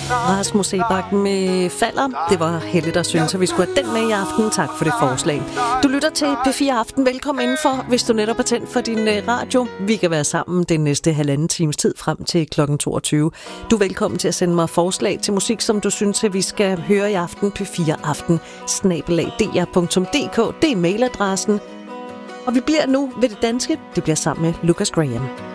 Rasmus Sebak med Falder. Det var Helle, der syntes, at vi skulle have den med i aften. Tak for det forslag. Du lytter til P4 Aften. Velkommen indenfor, hvis du netop er tændt for din radio. Vi kan være sammen den næste halvanden times tid frem til kl. 22. Du er velkommen til at sende mig forslag til musik, som du synes, at vi skal høre i aften. p4aften@dr.dk. Det er mailadressen. Og vi bliver nu ved det danske. Det bliver sammen med Lucas Graham.